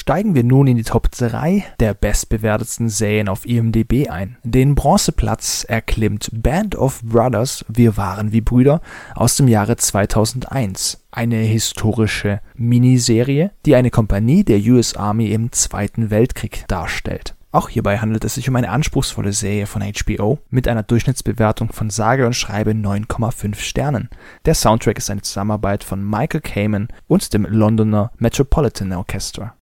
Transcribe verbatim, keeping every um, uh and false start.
steigen wir nun in die Top drei der bestbewertetsten Serien auf I M D B ein. Den Bronzeplatz erklimmt Band of Brothers, Wir waren wie Brüder, aus dem Jahre zweitausendeins. Eine historische Miniserie, die eine Kompanie der U S Army im Zweiten Weltkrieg darstellt. Auch hierbei handelt es sich um eine anspruchsvolle Serie von H B O mit einer Durchschnittsbewertung von sage und schreibe neun Komma fünf Sternen. Der Soundtrack ist eine Zusammenarbeit von Michael Kamen und dem Londoner Metropolitan Orchestra.